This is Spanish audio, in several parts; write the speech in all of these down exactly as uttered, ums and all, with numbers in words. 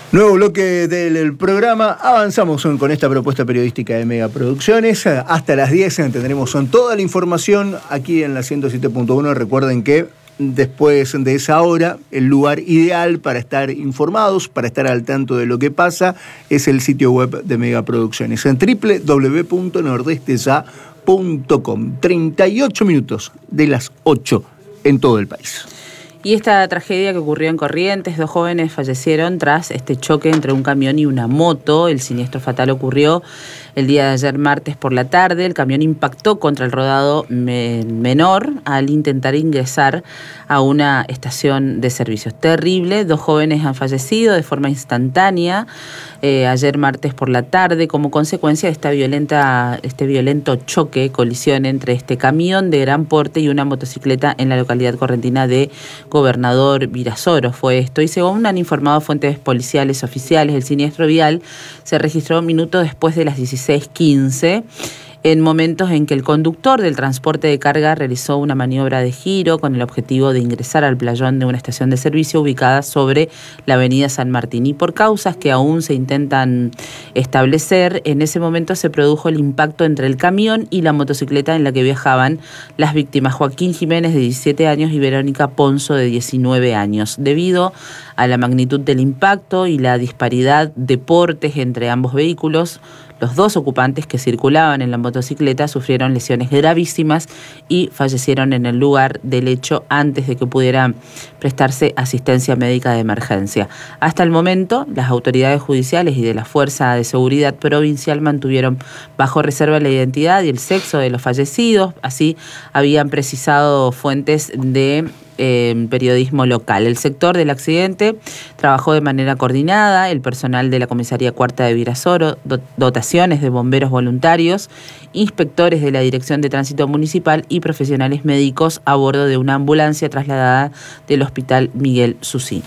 Nuevo bloque del programa. Avanzamos con esta propuesta periodística de Mega Producciones. Hasta las diez tendremos toda la información aquí en la ciento siete punto uno. Recuerden que después de esa hora, el lugar ideal para estar informados, para estar al tanto de lo que pasa, es el sitio web de Mega Producciones en doble u doble u doble u punto nordeste ya punto com. treinta y ocho minutos de las ocho en todo el país. Y esta tragedia que ocurrió en Corrientes, dos jóvenes fallecieron tras este choque entre un camión y una moto. El siniestro fatal ocurrió el día de ayer martes por la tarde. El camión impactó contra el rodado me- menor al intentar ingresar a una estación de servicios. Terrible, dos jóvenes han fallecido de forma instantánea eh, ayer martes por la tarde como consecuencia de esta violenta, este violento choque, colisión entre este camión de gran porte y una motocicleta en la localidad correntina de Gobernador Virasoro. Fue esto, y según han informado fuentes policiales oficiales, el siniestro vial se registró minutos después de las dieciséis quince, en momentos en que el conductor del transporte de carga realizó una maniobra de giro con el objetivo de ingresar al playón de una estación de servicio ubicada sobre la avenida San Martín. Y por causas que aún se intentan establecer, en ese momento se produjo el impacto entre el camión y la motocicleta en la que viajaban las víctimas, Joaquín Jiménez, de diecisiete años, y Verónica Ponzo, de diecinueve años. Debido a la magnitud del impacto y la disparidad de portes entre ambos vehículos, los dos ocupantes que circulaban en la motocicleta sufrieron lesiones gravísimas y fallecieron en el lugar del hecho antes de que pudiera prestarse asistencia médica de emergencia. Hasta el momento, las autoridades judiciales y de la Fuerza de Seguridad Provincial mantuvieron bajo reserva la identidad y el sexo de los fallecidos. Así habían precisado fuentes de Eh, periodismo local. El sector del accidente trabajó de manera coordinada el personal de la Comisaría Cuarta de Virasoro, dotaciones de bomberos voluntarios, inspectores de la Dirección de Tránsito Municipal y profesionales médicos a bordo de una ambulancia trasladada del Hospital Miguel Susini.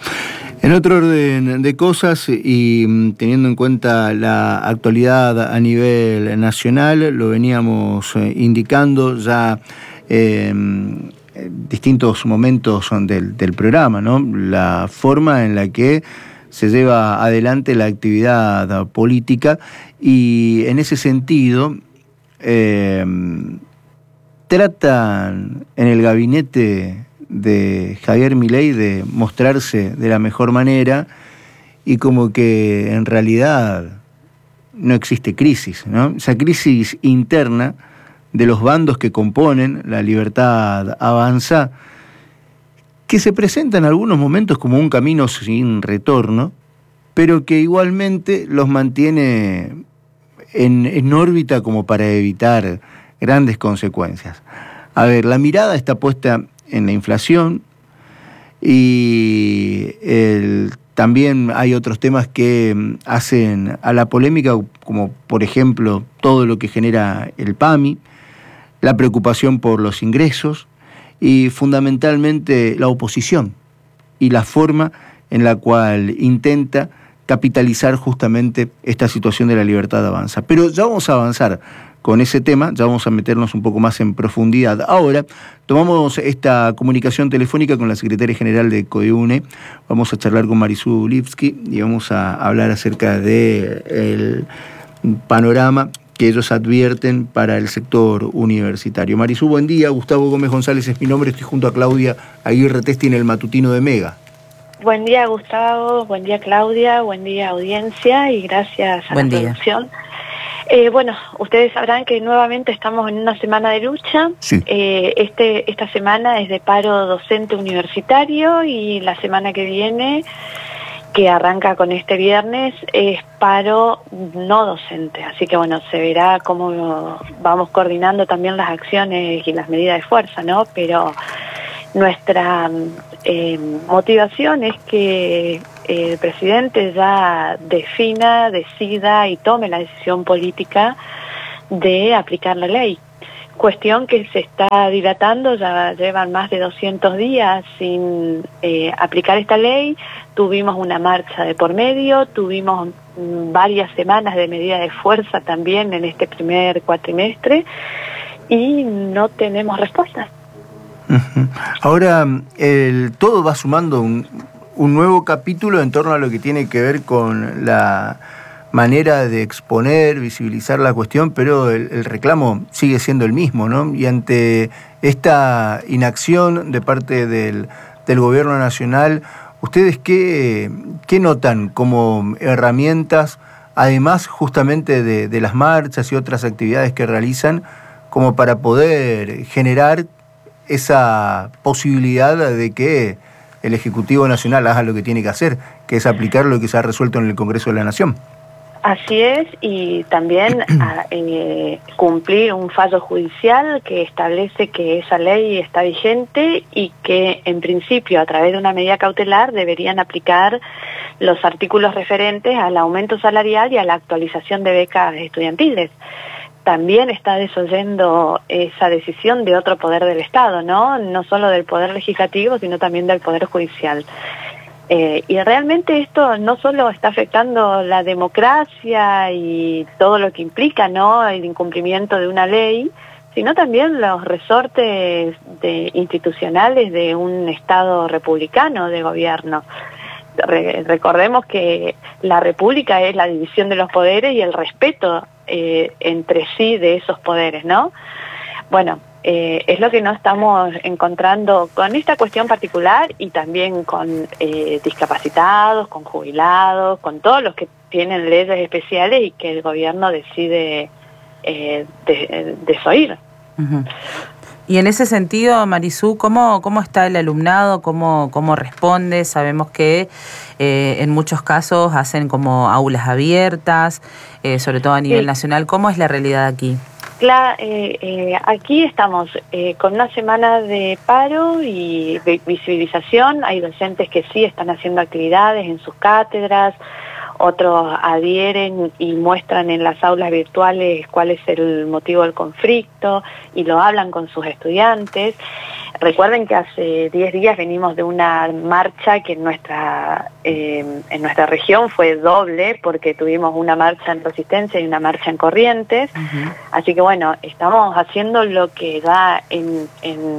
En otro orden de cosas, y teniendo en cuenta la actualidad a nivel nacional, lo veníamos indicando ya eh, distintos momentos del, del programa, ¿no? La forma en la que se lleva adelante la actividad política, y en ese sentido eh, tratan en el gabinete de Javier Milei de mostrarse de la mejor manera, y como que en realidad no existe crisis, ¿no? Esa crisis interna de los bandos que componen La Libertad Avanza, que se presenta en algunos momentos como un camino sin retorno, pero que igualmente los mantiene en, en órbita como para evitar grandes consecuencias. A ver, la mirada está puesta en la inflación, y el, también hay otros temas que hacen a la polémica, como por ejemplo todo lo que genera el PAMI, la preocupación por los ingresos y fundamentalmente la oposición y la forma en la cual intenta capitalizar justamente esta situación de La Libertad Avanza. Pero ya vamos a avanzar con ese tema, ya vamos a meternos un poco más en profundidad. Ahora tomamos esta comunicación telefónica con la secretaria general de CODEUNE. Vamos a charlar con Marisú Lipski y vamos a hablar acerca del panorama que ellos advierten para el sector universitario. Marisú, buen día. Gustavo Gómez González es mi nombre. Estoy junto a Claudia Aguirre Testi en el matutino de Mega. Buen día, Gustavo. Buen día, Claudia. Buen día, audiencia. Y gracias a buen la día. producción. Eh, bueno, ustedes sabrán que nuevamente estamos en una semana de lucha. Sí. Eh, este, esta semana es de paro docente universitario, y la semana que viene, que arranca con este viernes, es paro no docente. Así que bueno, se verá cómo vamos coordinando también las acciones y las medidas de fuerza, ¿no? Pero nuestra eh, motivación es que el presidente ya defina, decida y tome la decisión política de aplicar la ley. Cuestión que se está dilatando, ya llevan más de doscientos días sin eh, aplicar esta ley. Tuvimos una marcha de por medio, tuvimos mm, varias semanas de medida de fuerza también en este primer cuatrimestre, y no tenemos respuesta. Uh-huh. Ahora, el, todo va sumando un, un nuevo capítulo en torno a lo que tiene que ver con la manera de exponer, visibilizar la cuestión, pero el, el reclamo sigue siendo el mismo, ¿no? Y ante esta inacción de parte del, del gobierno nacional, ¿ustedes qué, qué notan como herramientas, además justamente de, de las marchas y otras actividades que realizan, como para poder generar esa posibilidad de que el Ejecutivo Nacional haga lo que tiene que hacer, que es aplicar lo que se ha resuelto en el Congreso de la Nación? Así es, y también a, eh, cumplir un fallo judicial que establece que esa ley está vigente y que en principio a través de una medida cautelar deberían aplicar los artículos referentes al aumento salarial y a la actualización de becas estudiantiles. También está desoyendo esa decisión de otro poder del Estado, ¿no? No solo del Poder Legislativo, sino también del Poder Judicial. Eh, y realmente esto no solo está afectando la democracia y todo lo que implica, ¿no?, el incumplimiento de una ley, sino también los resortes de, institucionales de un Estado republicano de gobierno. Re, recordemos que la república es la división de los poderes y el respeto eh, entre sí de esos poderes, ¿no? Bueno, eh, es lo que no estamos encontrando con esta cuestión particular y también con eh, discapacitados, con jubilados, con todos los que tienen leyes especiales y que el gobierno decide eh, de, desoír. Uh-huh. Y en ese sentido, Marisú, ¿cómo, cómo está el alumnado? ¿Cómo, cómo responde? Sabemos que eh, en muchos casos hacen como aulas abiertas, eh, sobre todo a nivel sí. nacional. ¿Cómo es la realidad aquí? Claro, eh, eh, aquí estamos eh, con una semana de paro y de visibilización. Hay docentes que sí están haciendo actividades en sus cátedras, otros adhieren y muestran en las aulas virtuales cuál es el motivo del conflicto y lo hablan con sus estudiantes. Recuerden que hace diez días venimos de una marcha que en nuestra, eh, en nuestra región fue doble, porque tuvimos una marcha en Resistencia y una marcha en Corrientes. Uh-huh. Así que bueno, estamos haciendo lo que da en, en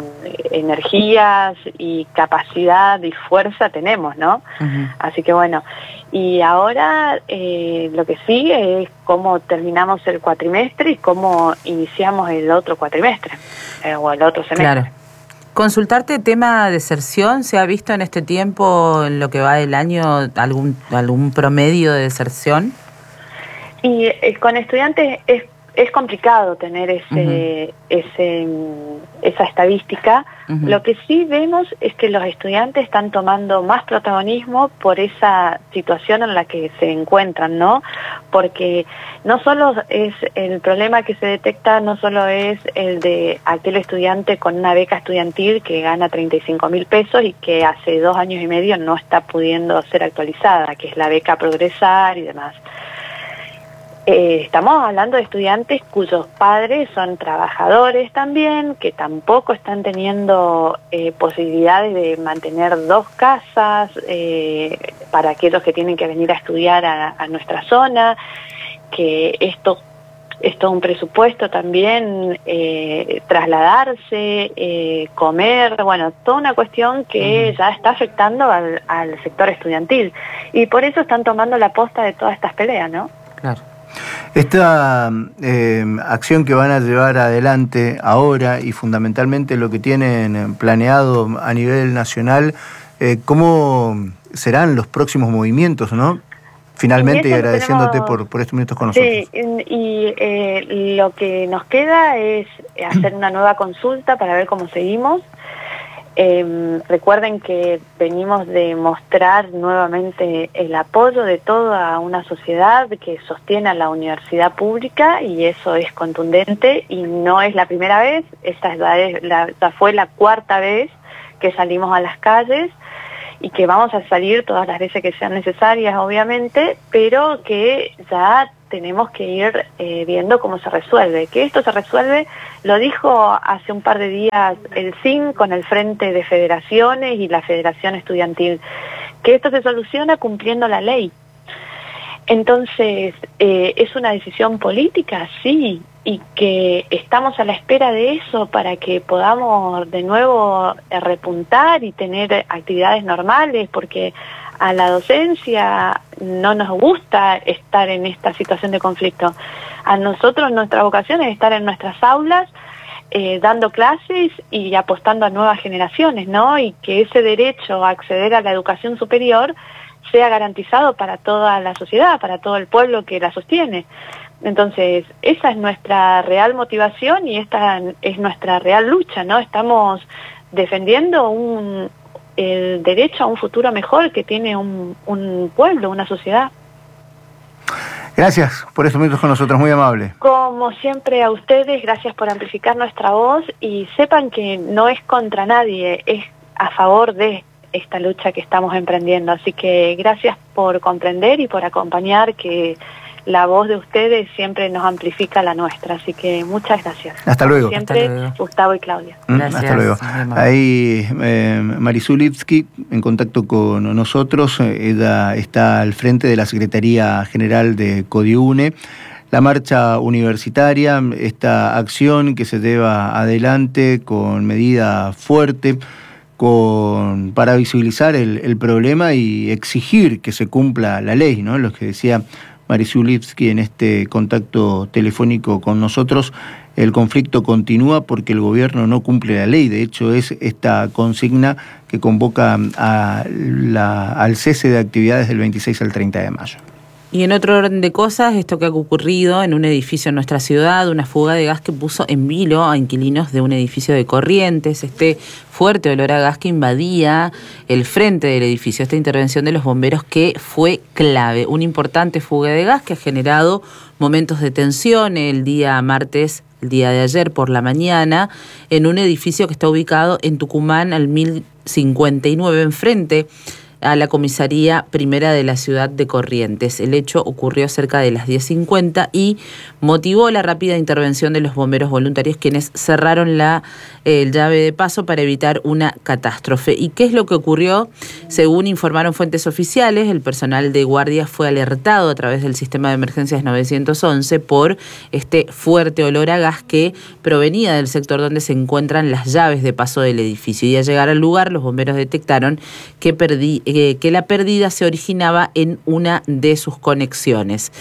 energías y capacidad y fuerza tenemos, ¿no? Uh-huh. Así que bueno, y ahora eh, lo que sigue es cómo terminamos el cuatrimestre y cómo iniciamos el otro cuatrimestre, eh, o el otro semestre. Claro. Consultarte tema deserción, ¿se ha visto en este tiempo, en lo que va del año, algún algún promedio de deserción? Y eh, con estudiantes es, es complicado tener ese, uh-huh. ese esa estadística. Uh-huh. Lo que sí vemos es que los estudiantes están tomando más protagonismo por esa situación en la que se encuentran, ¿no? Porque no solo es el problema que se detecta, no solo es el de aquel estudiante con una beca estudiantil que gana treinta y cinco mil pesos y que hace dos años y medio no está pudiendo ser actualizada, que es la beca Progresar y demás. Eh, estamos hablando de estudiantes cuyos padres son trabajadores también, que tampoco están teniendo eh, posibilidades de mantener dos casas eh, para aquellos que tienen que venir a estudiar a, a nuestra zona, que esto es todo un presupuesto también, eh, trasladarse, eh, comer, bueno, toda una cuestión que ya está afectando al, al sector estudiantil. Y por eso están tomando la posta de todas estas peleas, ¿no? Claro. Esta eh, acción que van a llevar adelante ahora y fundamentalmente lo que tienen planeado a nivel nacional, eh, ¿cómo serán los próximos movimientos, no? Finalmente, y agradeciéndote tenemos, por, por estos minutos con nosotros. Sí, y eh, lo que nos queda es hacer una nueva consulta para ver cómo seguimos. Eh, recuerden que venimos de mostrar nuevamente el apoyo de toda una sociedad que sostiene a la universidad pública y eso es contundente y no es la primera vez, esta, es la, la, esta fue la cuarta vez que salimos a las calles y que vamos a salir todas las veces que sean necesarias, obviamente, pero que ya tenemos que ir eh, viendo cómo se resuelve. Que esto se resuelve, lo dijo hace un par de días el C I N con el Frente de Federaciones y la Federación Estudiantil, que esto se soluciona cumpliendo la ley. Entonces, eh, ¿es una decisión política? Sí, y que estamos a la espera de eso para que podamos de nuevo repuntar y tener actividades normales, porque a la docencia no nos gusta estar en esta situación de conflicto. A nosotros nuestra vocación es estar en nuestras aulas eh, dando clases y apostando a nuevas generaciones, ¿no? Y que ese derecho a acceder a la educación superior sea garantizado para toda la sociedad, para todo el pueblo que la sostiene. Entonces, esa es nuestra real motivación y esta es nuestra real lucha, ¿no? Estamos defendiendo un, el derecho a un futuro mejor que tiene un, un pueblo, una sociedad. Gracias por estos minutos con nosotros, muy amable. Como siempre a ustedes, gracias por amplificar nuestra voz y sepan que no es contra nadie, es a favor de esta lucha que estamos emprendiendo. Así que gracias por comprender y por acompañar, que la voz de ustedes siempre nos amplifica la nuestra. Así que muchas gracias. Hasta luego. Siempre, Hasta luego. Gustavo y Claudia. Gracias. Hasta luego. Ahí eh, Marisol Lipski en contacto con nosotros. Ella está al frente de la Secretaría General de CODIUNE. La marcha universitaria, esta acción que se lleva adelante con medida fuerte, con, para visibilizar el, el problema y exigir que se cumpla la ley, ¿no? Lo que decía Marisol Lipski en este contacto telefónico con nosotros, el conflicto continúa porque el gobierno no cumple la ley. De hecho, es esta consigna que convoca a la, al cese de actividades del veintiséis al treinta de mayo. Y en otro orden de cosas, esto que ha ocurrido en un edificio en nuestra ciudad, una fuga de gas que puso en vilo a inquilinos de un edificio de Corrientes, este fuerte olor a gas que invadía el frente del edificio, esta intervención de los bomberos que fue clave, una importante fuga de gas que ha generado momentos de tensión el día martes, el día de ayer por la mañana, en un edificio que está ubicado en Tucumán al mil cincuenta y nueve, enfrente a la comisaría primera de la ciudad de Corrientes. El hecho ocurrió cerca de las diez cincuenta y motivó la rápida intervención de los bomberos voluntarios, quienes cerraron la eh, llave de paso para evitar una catástrofe. ¿Y qué es lo que ocurrió? Según informaron fuentes oficiales, el personal de guardia fue alertado a través del sistema de emergencias novecientos once por este fuerte olor a gas que provenía del sector donde se encuentran las llaves de paso del edificio. Y al llegar al lugar, los bomberos detectaron que perdí que la pérdida se originaba en una de sus conexiones.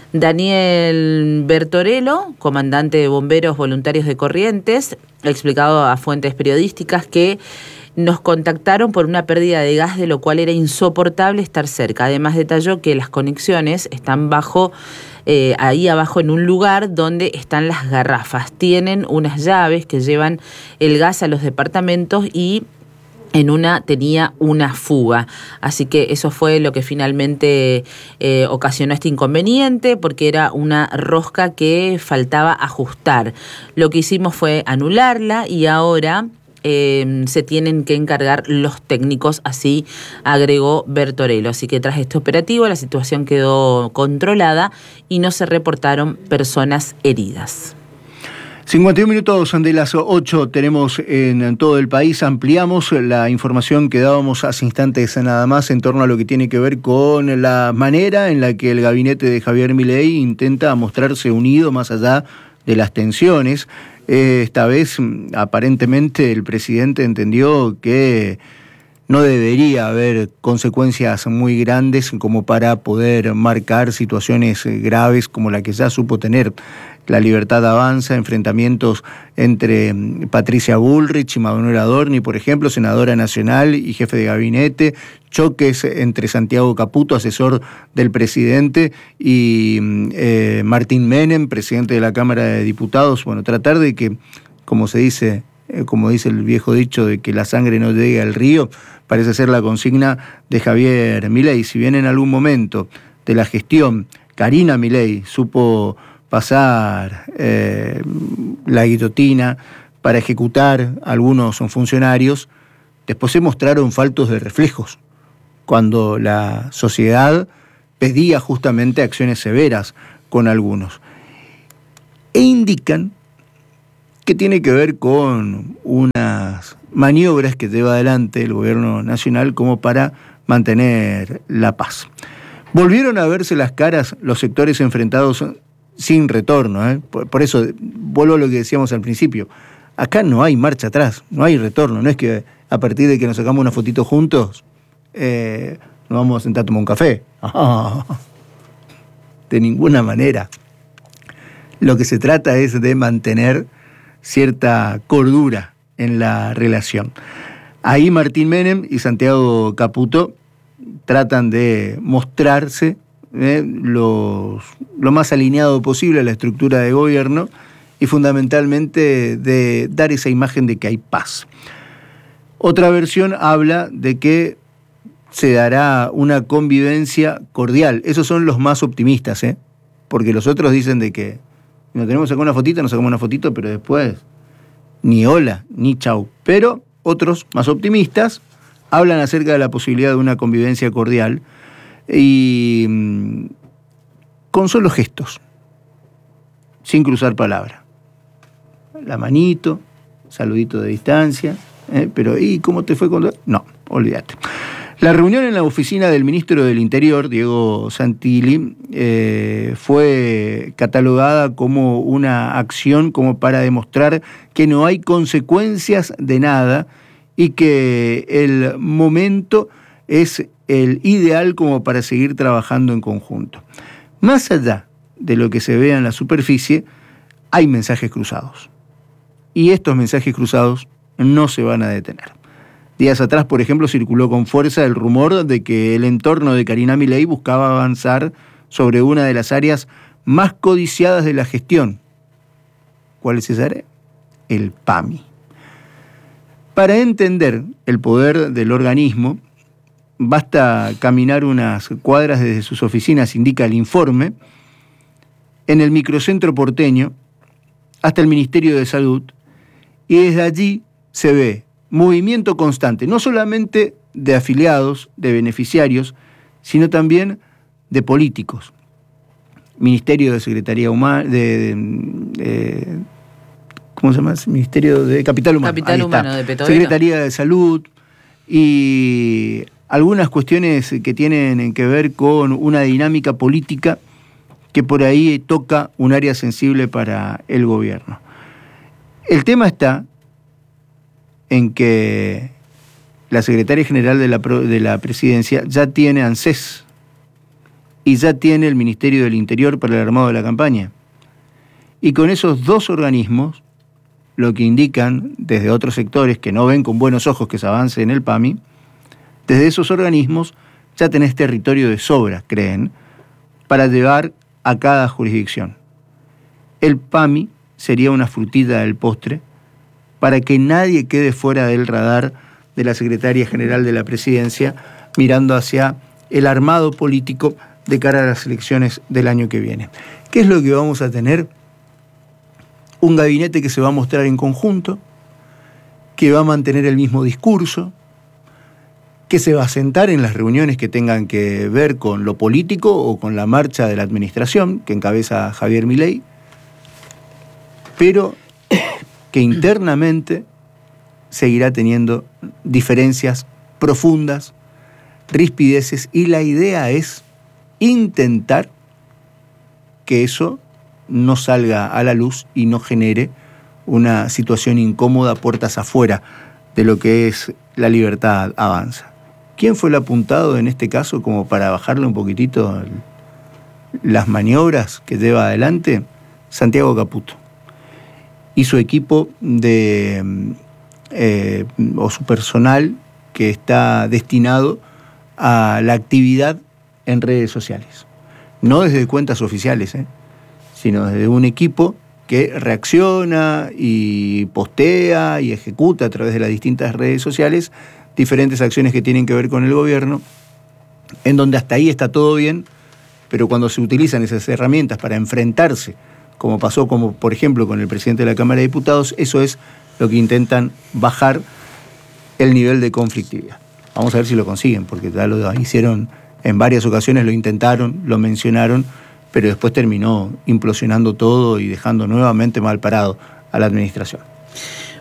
Daniel Bertorello, comandante de bomberos voluntarios de Corrientes, ha explicado a fuentes periodísticas que nos contactaron por una pérdida de gas, de lo cual era insoportable estar cerca. Además, detalló que las conexiones están bajo, eh, ahí abajo en un lugar donde están las garrafas. Tienen unas llaves que llevan el gas a los departamentos y en una tenía una fuga. Así que eso fue lo que finalmente eh, ocasionó este inconveniente, porque era una rosca que faltaba ajustar. Lo que hicimos fue anularla y ahora eh, se tienen que encargar los técnicos, así agregó Bertorello. Así que tras este operativo la situación quedó controlada y no se reportaron personas heridas. cincuenta y un minutos de las ocho tenemos en todo el país. Ampliamos la información que dábamos hace instantes nada más en torno a lo que tiene que ver con la manera en la que el gabinete de Javier Milei intenta mostrarse unido más allá de las tensiones. Esta vez, aparentemente, el presidente entendió que no debería haber consecuencias muy grandes como para poder marcar situaciones graves como la que ya supo tener La Libertad Avanza, enfrentamientos entre Patricia Bullrich y Manuela Adorni, por ejemplo, senadora nacional y jefe de gabinete, choques entre Santiago Caputo, asesor del presidente, y eh, Martín Menem, presidente de la Cámara de Diputados. Bueno, tratar de que, como se dice, eh, como dice el viejo dicho, de que la sangre no llegue al río, parece ser la consigna de Javier Milei. Si bien en algún momento de la gestión Karina Milei supo pasar eh, la guillotina para ejecutar a algunos funcionarios, después se mostraron faltos de reflejos, cuando la sociedad pedía justamente acciones severas con algunos. E indican que tiene que ver con unas maniobras que lleva adelante el gobierno nacional como para mantener la paz. Volvieron a verse las caras los sectores enfrentados sin retorno. ¿eh? Por, por eso, vuelvo a lo que decíamos al principio, acá no hay marcha atrás, no hay retorno, no es que a partir de que nos sacamos una fotito juntos, eh, nos vamos a sentar a tomar un café. Oh, de ninguna manera. Lo que se trata es de mantener cierta cordura en la relación. Ahí Martín Menem y Santiago Caputo tratan de mostrarse eh, los, lo más alineado posible a la estructura de gobierno y fundamentalmente de dar esa imagen de que hay paz. Otra versión habla de que se dará una convivencia cordial. Esos son los más optimistas, ¿eh? Porque los otros dicen de que nos tenemos que sacar una fotito, nos sacamos una fotito, pero después ni hola, ni chau. Pero otros, más optimistas, hablan acerca de la posibilidad de una convivencia cordial y mmm, con solo gestos, sin cruzar palabra. La manito, saludito de distancia, ¿eh? Pero ¿y cómo te fue cuando...? No, olvídate. La reunión en la oficina del ministro del Interior, Diego Santilli, eh, fue catalogada como una acción como para demostrar que no hay consecuencias de nada y que el momento es el ideal como para seguir trabajando en conjunto. Más allá de lo que se vea en la superficie, hay mensajes cruzados. Y estos mensajes cruzados no se van a detener. Días atrás, por ejemplo, circuló con fuerza el rumor de que el entorno de Karina Milei buscaba avanzar sobre una de las áreas más codiciadas de la gestión. ¿Cuál es esa área? El PAMI. Para entender el poder del organismo, basta caminar unas cuadras desde sus oficinas, indica el informe, en el microcentro porteño, hasta el Ministerio de Salud, y desde allí se ve movimiento constante, no solamente de afiliados, de beneficiarios, sino también de políticos. Ministerio de Secretaría Humana, de, de, de ¿cómo se llama? Ministerio de Capital Humano. Capital Humano de Petovelo. Secretaría de Salud y algunas cuestiones que tienen que ver con una dinámica política que por ahí toca un área sensible para el gobierno. El tema está en que la secretaria general de la, de la presidencia ya tiene ANSES y ya tiene el Ministerio del Interior para el armado de la campaña. Y con esos dos organismos, lo que indican desde otros sectores que no ven con buenos ojos que se avance en el PAMI, desde esos organismos ya tenés territorio de sobra, creen, para llevar a cada jurisdicción. El PAMI sería una frutilla del postre para que nadie quede fuera del radar de la Secretaría General de la Presidencia, mirando hacia el armado político de cara a las elecciones del año que viene. ¿Qué es lo que vamos a tener? Un gabinete que se va a mostrar en conjunto, que va a mantener el mismo discurso, que se va a sentar en las reuniones que tengan que ver con lo político o con la marcha de la administración, que encabeza Javier Milei, pero que internamente seguirá teniendo diferencias profundas, rispideces, y la idea es intentar que eso no salga a la luz y no genere una situación incómoda puertas afuera de lo que es la libertad avanza. ¿Quién fue el apuntado en este caso como para bajarle un poquitito las maniobras que lleva adelante? Santiago Caputo y su equipo de eh, o su personal que está destinado a la actividad en redes sociales. No desde cuentas oficiales, ¿eh? sino desde un equipo que reacciona y postea y ejecuta a través de las distintas redes sociales diferentes acciones que tienen que ver con el gobierno, en donde hasta ahí está todo bien, pero cuando se utilizan esas herramientas para enfrentarse, como pasó como por ejemplo con el presidente de la Cámara de Diputados, eso es lo que intentan bajar el nivel de conflictividad. Vamos a ver si lo consiguen, porque ya lo hicieron en varias ocasiones, lo intentaron, lo mencionaron, pero después terminó implosionando todo y dejando nuevamente mal parado a la administración.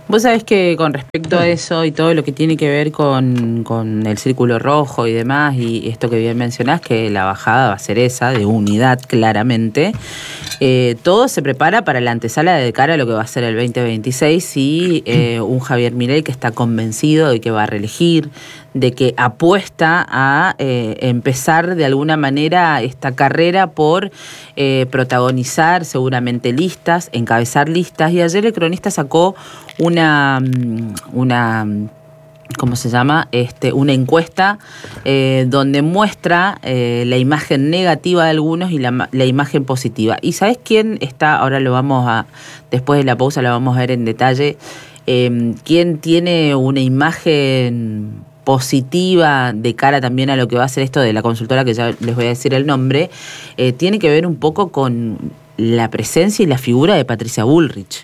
Vos sabés que con respecto a eso y todo lo que tiene que ver con, con el círculo rojo y demás, y esto que bien mencionás, que la bajada va a ser esa, de unidad claramente, eh, todo se prepara para la antesala de cara a lo que va a ser el veinte veintiséis y eh, un Javier Milei que está convencido de que va a reelegir, de que apuesta a eh, empezar de alguna manera esta carrera por eh, protagonizar seguramente listas, encabezar listas, y ayer el Cronista sacó una, una ¿cómo se llama? Este, una encuesta eh, donde muestra eh, la imagen negativa de algunos y la, la imagen positiva. ¿Y sabés quién está? Ahora lo vamos a, después de la pausa lo vamos a ver en detalle, eh, quién tiene una imagen positiva de cara también a lo que va a ser esto de la consultora, que ya les voy a decir el nombre, eh, tiene que ver un poco con la presencia y la figura de Patricia Bullrich.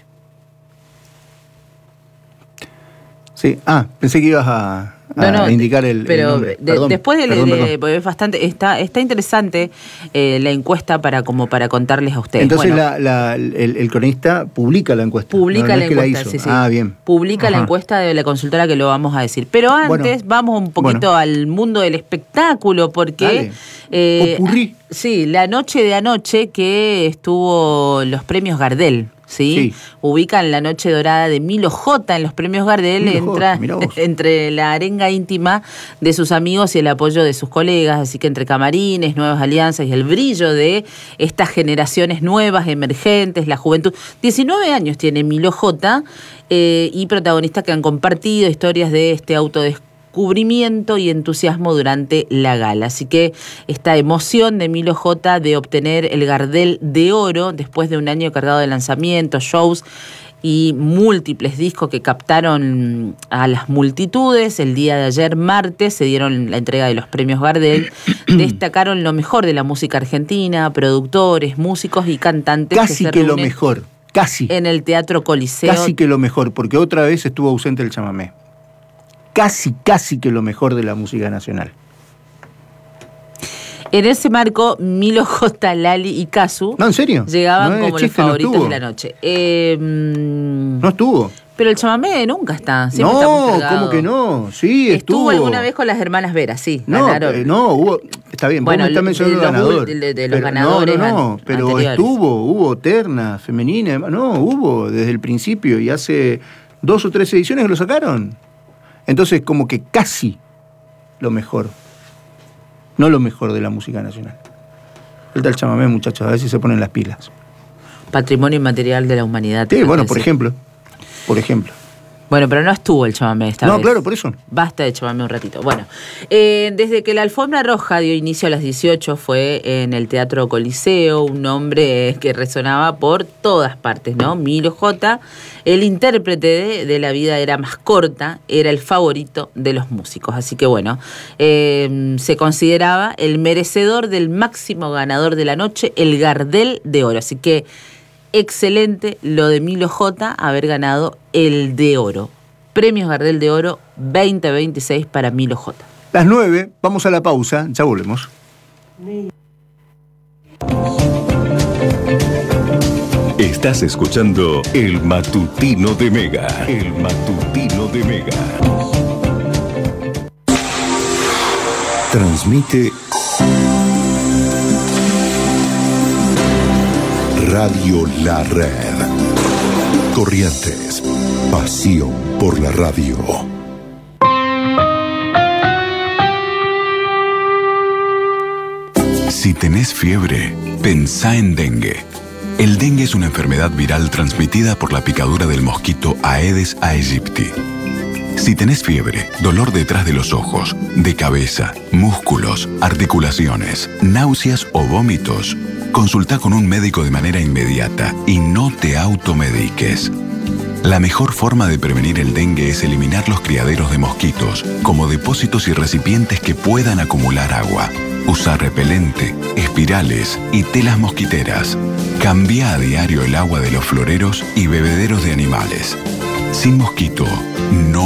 Sí, ah, pensé que ibas a, a no, no, indicar el, pero el nombre. De, Perdón, después de, perdón, de, perdón. de es bastante, está, está interesante eh, la encuesta para como para contarles a ustedes. Entonces bueno, la, la, el, el cronista publica la encuesta. Publica no, no la es que encuesta, la hizo. sí, sí. Ah, bien. Publica Ajá. la encuesta de la consultora que lo vamos a decir. Pero antes Bueno, vamos un poquito bueno. al mundo del espectáculo, porque eh, Popurrí. sí, la noche de anoche que estuvo los premios Gardel. ¿Sí? Sí. Ubican la noche dorada de Milo J en los premios Gardel, Milo entra J, mirá vos. entre la arenga íntima de sus amigos y el apoyo de sus colegas, así que entre camarines, nuevas alianzas y el brillo de estas generaciones nuevas, emergentes, la juventud. diecinueve años tiene Milo J eh, y protagonistas que han compartido historias de este autodescubrimiento cubrimiento y entusiasmo durante la gala. Así que esta emoción de Milo J de obtener el Gardel de Oro después de un año cargado de lanzamientos, shows y múltiples discos que captaron a las multitudes. El día de ayer, martes, se dieron la entrega de los premios Gardel. Destacaron lo mejor de la música argentina, productores, músicos y cantantes. Casi que, que, se lo reúnen mejor. Casi. En el Teatro Coliseo. Casi que lo mejor, porque otra vez estuvo ausente el chamamé. Casi, casi que lo mejor de la música nacional. En ese marco, Milo J, Lali y Casu No, ¿en serio? llegaban No es como chiste, los no favoritos estuvo. de la noche. Eh, mm, No estuvo. pero el chamamé nunca está, siempre está No, postergado. ¿cómo que no? Sí, Estuvo estuvo. alguna vez con las hermanas Vera, sí, No, ganaron. eh, no, hubo. Está bien, Bueno, vos me estás de mencionando los ganador. ul- de- de los pero, ganadores No, no, no, an- pero anteriores. estuvo, hubo terna, femenina, no, hubo desde el principio y hace dos o tres ediciones que lo sacaron. Entonces, como que casi lo mejor. No lo mejor de la música nacional. Falta el chamamé, muchachos, a ver si se ponen las pilas. Patrimonio inmaterial de la humanidad. Sí, bueno, por Sí. ejemplo. Por ejemplo. Bueno, pero no estuvo el chamamé esta No, vez. claro, por eso. Basta de chamamé un ratito. Bueno, eh, desde que la alfombra roja dio inicio a las dieciocho fue en el Teatro Coliseo, un nombre que resonaba por todas partes, ¿no? Milo J, el intérprete de, de La vida era más corta, era el favorito de los músicos. Así que bueno, eh, se consideraba el merecedor del máximo ganador de la noche, el Gardel de Oro. Así que excelente lo de Milo J haber ganado el de Oro. Premios Gardel de Oro veinte veintiséis para Milo J. Las nueve, vamos a la pausa, ya volvemos. Estás escuchando El Matutino de Mega. El Matutino de Mega. Transmite Radio La Red. Corrientes. Pasión por la radio. Si tenés fiebre, pensá en dengue. El dengue es una enfermedad viral transmitida por la picadura del mosquito Aedes aegypti. Si tenés fiebre, dolor detrás de los ojos, de cabeza, músculos, articulaciones, náuseas o vómitos, consultá con un médico de manera inmediata y no te automediques. La mejor forma de prevenir el dengue es eliminar los criaderos de mosquitos, como depósitos y recipientes que puedan acumular agua. Usar repelente, espirales y telas mosquiteras. Cambia a diario el agua de los floreros y bebederos de animales. Sin mosquito, no